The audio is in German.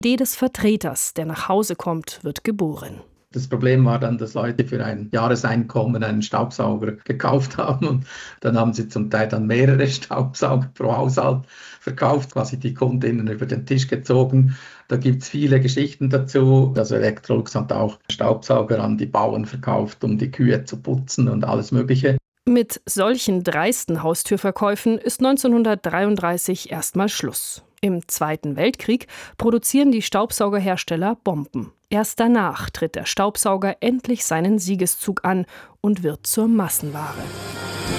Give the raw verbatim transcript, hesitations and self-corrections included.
Idee des Vertreters, der nach Hause kommt, wird geboren. Das Problem war dann, dass Leute für ein Jahreseinkommen einen Staubsauger gekauft haben und dann haben sie zum Teil dann mehrere Staubsauger pro Haushalt verkauft, quasi die Kundinnen über den Tisch gezogen. Da gibt es viele Geschichten dazu. Also Electrolux hat auch Staubsauger an die Bauern verkauft, um die Kühe zu putzen und alles Mögliche. Mit solchen dreisten Haustürverkäufen ist neunzehnhundertdreiunddreißig erstmal Schluss. Im Zweiten Weltkrieg produzieren die Staubsaugerhersteller Bomben. Erst danach tritt der Staubsauger endlich seinen Siegeszug an und wird zur Massenware.